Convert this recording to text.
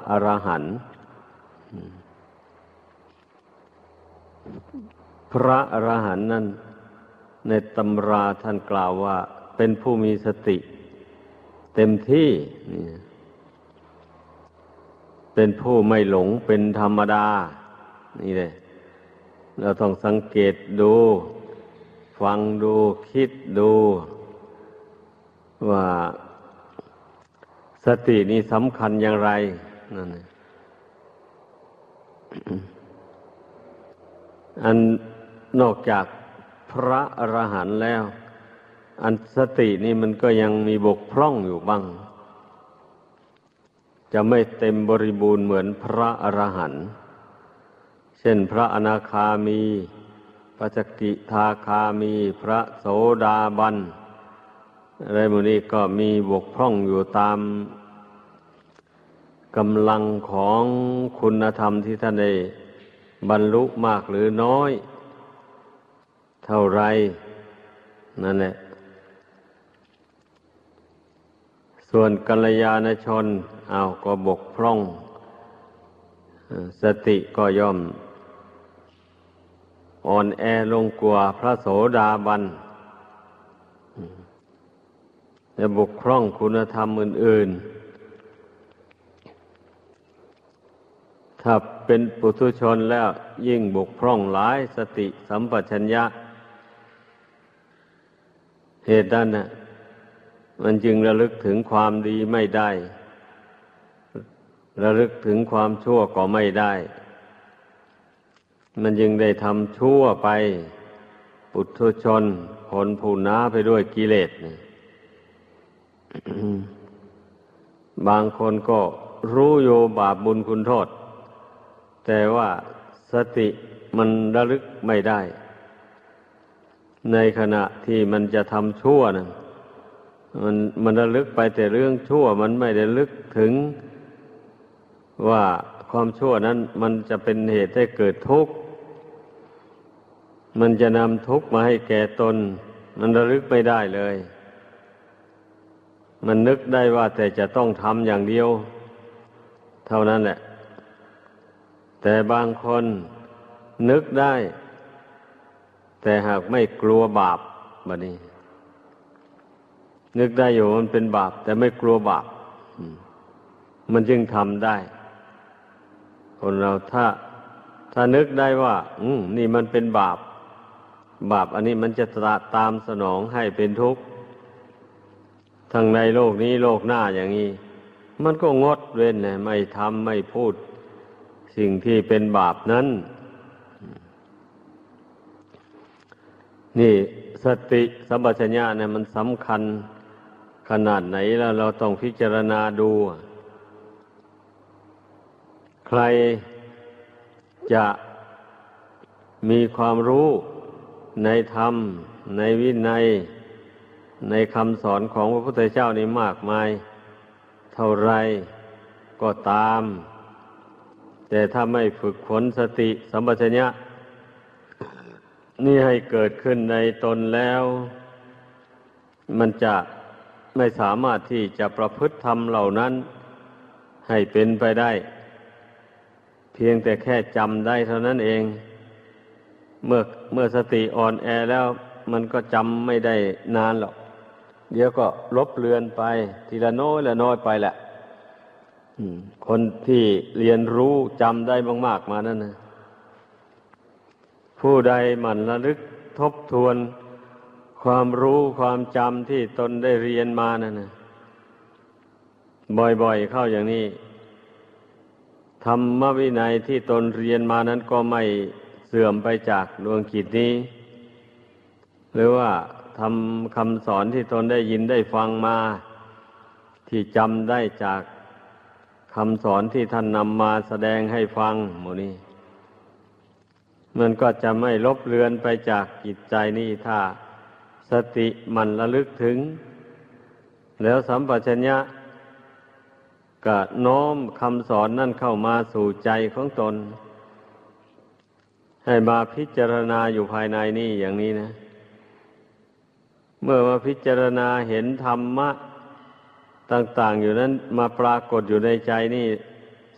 อรหันต์พระอรหันต์นั้นในตำราท่านกล่าวว่าเป็นผู้มีสติเต็มที่เป็นผู้ไม่หลงเป็นธรรมดานี่เลยเราต้องสังเกตดูฟังดูคิดดูว่าสตินี่สำคัญอย่างไรนั่นอันนอกจากพระอรหันต์แล้วอันสตินี่มันก็ยังมีบกพร่องอยู่บ้างจะไม่เต็มบริบูรณ์เหมือนพระอรหันต์เช่นพระอนาคามีพระสกิทาคามีพระโสดาบันอะไรหมดนี้ก็มีบกพร่องอยู่ตามกำลังของคุณธรรมที่ท่านได้บรรลุมากหรือน้อยเท่าไรนั่นแหละส่วนกัลยาณชนก็บกพร่องสติก็ย่อมอ่อนแอลงกว่าพระโสดาบันและบกพร่องคุณธรรมอื่นๆถ้าเป็นปุถุชนแล้วยิ่งบกพร่องหลายสติสัมปชัญญะเหตุนั้นน่ะมันจึงระลึกถึงความดีไม่ได้ระลึกถึงความชั่วก็ไม่ได้มันจึงได้ทำชั่วไปปุถุชนคนผู้หนาไปด้วยกิเลส บางคนก็รู้อยู่บาปบุญคุณโทษแต่ว่าสติมันระลึกไม่ได้ในขณะที่มันจะทำชั่วนะมันระลึกไปแต่เรื่องชั่วมันไม่ได้ลึกถึงว่าความชั่วนั้นมันจะเป็นเหตุให้เกิดทุกข์มันจะนำทุกข์มาให้แก่ตนมันระลึกไม่ได้เลยมันนึกได้ว่าแต่จะต้องทำอย่างเดียวเท่านั้นแหละแต่บางคนนึกได้แต่หากไม่กลัวบาปบัดนี้นึกได้อยู่มันเป็นบาปแต่ไม่กลัวบาปมันจึงทำได้คนเราถ้านึกได้ว่านี่มันเป็นบาปอันนี้มันจะตามสนองให้เป็นทุกข์ทั้งในโลกนี้โลกหน้าอย่างนี้มันก็งดเว้นนะไม่ทำไม่พูดสิ่งที่เป็นบาปนั้นนี่สติสัมปชัญญะเนี่ยมันสำคัญขนาดไหนแล้วเราต้องพิจารณาดูใครจะมีความรู้ในธรรมในวินัยในคำสอนของพระพุทธเจ้านี่มากมายเท่าไรก็ตามแต่ถ้าไม่ฝึกฝนสติสัมปชัญญะนี่ให้เกิดขึ้นในตนแล้วมันจะไม่สามารถที่จะประพฤติธรรมเหล่านั้นให้เป็นไปได้เพียงแต่แค่จำได้เท่านั้นเองเมื่อสติอ่อนแอแล้วมันก็จำไม่ได้นานหรอกเดี๋ยวก็ลบเลือนไปทีละน้อยละน้อยไปแหละคนที่เรียนรู้จำได้มากๆมานั่นนะผู้ใดหมั่นระลึกทบทวนความรู้ความจำที่ตนได้เรียนมานั่นนะบ่อยๆเข้าอย่างนี้ธรรมวินัยที่ตนเรียนมานั้นก็ไม่เสื่อมไปจากดวงจิตนี้หรือว่าทำคำสอนที่ตนได้ยินได้ฟังมาที่จำได้จากคำสอนที่ท่านนำมาแสดงให้ฟังหมู่นี้มันก็จะไม่ลบเลือนไปจากจิตใจนี่ถ้าสติมันระลึกถึงแล้วสัมปชัญญะก็น้อมคำสอนนั่นเข้ามาสู่ใจของตนให้มาพิจารณาอยู่ภายในนี่อย่างนี้นะเมื่อมาพิจารณาเห็นธรรมะต่างๆอยู่นั้นมาปรากฏอยู่ในใจนี่